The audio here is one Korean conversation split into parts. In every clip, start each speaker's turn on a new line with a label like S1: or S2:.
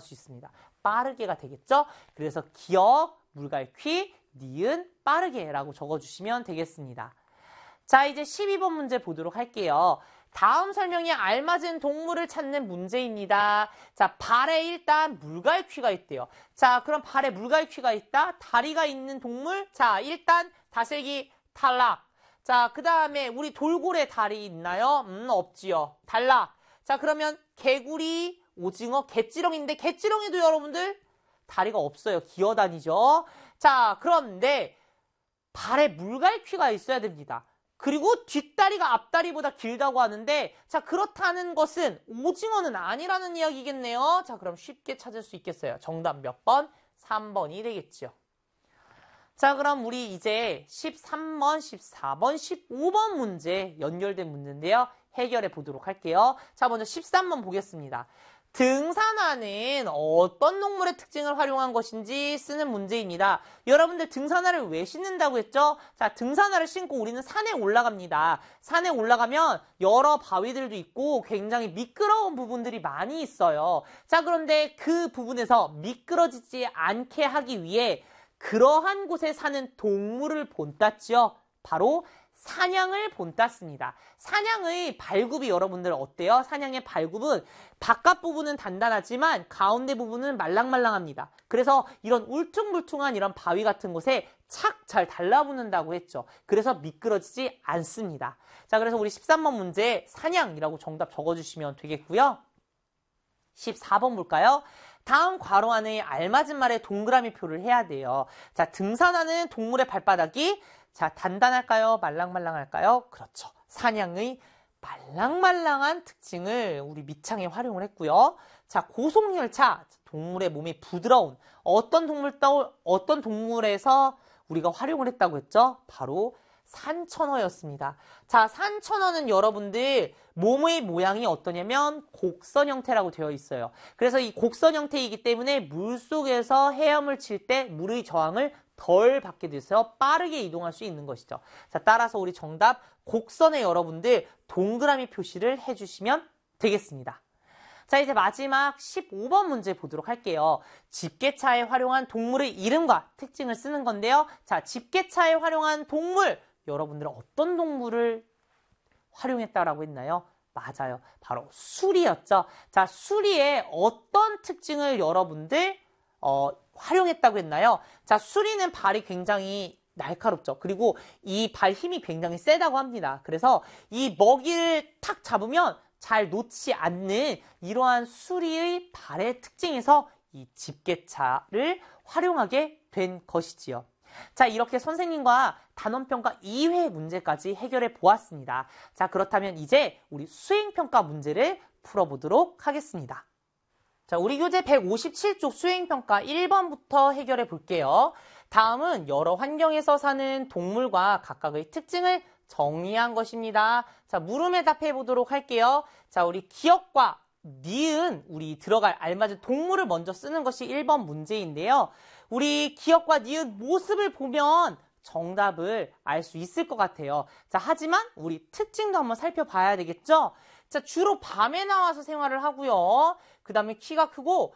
S1: 수 있습니다. 빠르게가 되겠죠? 그래서 기역, 물갈퀴, 니은, 빠르게라고 적어주시면 되겠습니다. 자, 이제 12번 문제 보도록 할게요. 다음 설명에 알맞은 동물을 찾는 문제입니다. 자, 발에 일단 물갈퀴가 있대요. 자, 그럼 발에 물갈퀴가 있다. 다리가 있는 동물. 자, 일단 다슬기 탈락. 자, 그 다음에 우리 돌고래 다리 있나요? 없지요. 탈락. 자, 그러면 개구리, 오징어, 개찌렁인데 개찌렁이도 여러분들 다리가 없어요. 기어다니죠. 자, 그런데 발에 물갈퀴가 있어야 됩니다. 그리고 뒷다리가 앞다리보다 길다고 하는데, 자, 그렇다는 것은 오징어는 아니라는 이야기겠네요. 자, 그럼 쉽게 찾을 수 있겠어요. 정답 몇 번? 3번이 되겠죠. 자, 그럼 우리 이제 13번, 14번, 15번 문제 연결된 문제인데요. 해결해 보도록 할게요. 자, 먼저 13번 보겠습니다. 등산화는 어떤 동물의 특징을 활용한 것인지 쓰는 문제입니다. 여러분들 등산화를 왜 신는다고 했죠? 자, 등산화를 신고 우리는 산에 올라갑니다. 산에 올라가면 여러 바위들도 있고 굉장히 미끄러운 부분들이 많이 있어요. 자, 그런데 그 부분에서 미끄러지지 않게 하기 위해 그러한 곳에 사는 동물을 본땄죠. 바로 사냥을 본땄습니다. 사냥의 발굽이 여러분들 어때요? 사냥의 발굽은 바깥 부분은 단단하지만 가운데 부분은 말랑말랑합니다. 그래서 이런 울퉁불퉁한 이런 바위 같은 곳에 착 잘 달라붙는다고 했죠. 그래서 미끄러지지 않습니다. 자, 그래서 우리 13번 문제 사냥이라고 정답 적어주시면 되겠고요. 14번 볼까요? 다음 괄호 안에 알맞은 말에 동그라미 표를 해야 돼요. 자, 등산하는 동물의 발바닥이 자, 단단할까요? 말랑말랑할까요? 그렇죠. 사냥의 말랑말랑한 특징을 우리 밑창에 활용을 했고요. 자, 고속열차, 동물의 몸이 부드러운 어떤 동물에서 우리가 활용을 했다고 했죠? 바로 산천어였습니다. 자, 산천어는 여러분들 몸의 모양이 어떠냐면 곡선 형태라고 되어 있어요. 그래서 이 곡선 형태이기 때문에 물속에서 헤엄을 칠 때 물의 저항을 덜 받게 돼서 빠르게 이동할 수 있는 것이죠. 자, 따라서 우리 정답 곡선에 여러분들 동그라미 표시를 해주시면 되겠습니다. 자, 이제 마지막 15번 문제 보도록 할게요. 집게차에 활용한 동물의 이름과 특징을 쓰는 건데요. 자, 집게차에 활용한 동물, 여러분들은 어떤 동물을 활용했다라고 했나요? 맞아요. 바로 수리였죠. 자, 수리의 어떤 특징을 여러분들 활용했다고 했나요? 자, 수리는 발이 굉장히 날카롭죠. 그리고 이 발 힘이 굉장히 세다고 합니다. 그래서 이 먹이를 탁 잡으면 잘 놓지 않는 이러한 수리의 발의 특징에서 이 집게차를 활용하게 된 것이지요. 자, 이렇게 선생님과 단원평가 2회 문제까지 해결해 보았습니다. 자, 그렇다면 이제 우리 수행평가 문제를 풀어보도록 하겠습니다. 자, 우리 교재 157쪽 수행평가 1번부터 해결해 볼게요. 다음은 여러 환경에서 사는 동물과 각각의 특징을 정리한 것입니다. 자, 물음에 답해 보도록 할게요. 자, 우리 기역과 니은, 우리 들어갈 알맞은 동물을 먼저 쓰는 것이 1번 문제인데요. 우리 기역과 니은 모습을 보면 정답을 알 수 있을 것 같아요. 자, 하지만 우리 특징도 한번 살펴봐야 되겠죠? 자, 주로 밤에 나와서 생활을 하고요. 그 다음에 키가 크고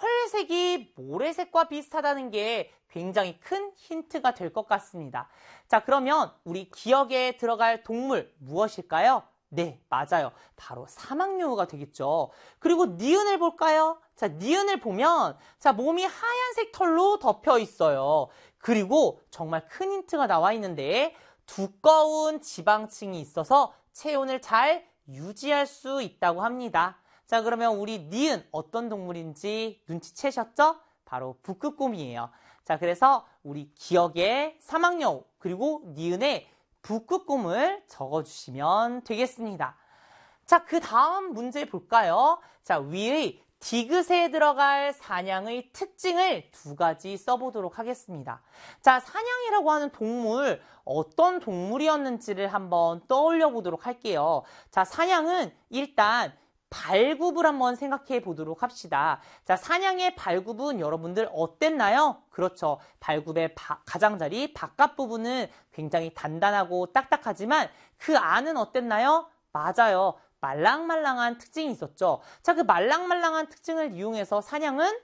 S1: 털색이 모래색과 비슷하다는 게 굉장히 큰 힌트가 될 것 같습니다. 자, 그러면 우리 기역에 들어갈 동물 무엇일까요? 네, 맞아요. 바로 사막여우가 되겠죠. 그리고 니은을 볼까요? 자, 니은을 보면 자, 몸이 하얀색 털로 덮여 있어요. 그리고 정말 큰 힌트가 나와 있는데 두꺼운 지방층이 있어서 체온을 잘 유지할 수 있다고 합니다. 자, 그러면 우리 니은 어떤 동물인지 눈치채셨죠? 바로 북극곰이에요. 자, 그래서 우리 기역에 사막여우 그리고 니은에 북극곰을 적어주시면 되겠습니다. 자, 그 다음 문제 볼까요? 자, 위의 디귿에 들어갈 사냥의 특징을 두 가지 써보도록 하겠습니다. 자, 사냥이라고 하는 동물, 어떤 동물이었는지를 한번 떠올려 보도록 할게요. 자, 사냥은 일단 발굽을 한번 생각해 보도록 합시다. 자, 사냥의 발굽은 여러분들 어땠나요? 그렇죠. 발굽의 가장자리 바깥 부분은 굉장히 단단하고 딱딱하지만 그 안은 어땠나요? 맞아요. 말랑말랑한 특징이 있었죠. 자, 그 말랑말랑한 특징을 이용해서 사냥은